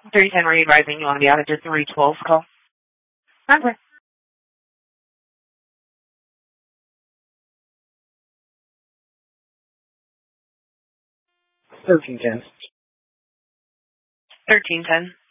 310 re-advising you on the outage of 312 call. Okay. 1310. 1310.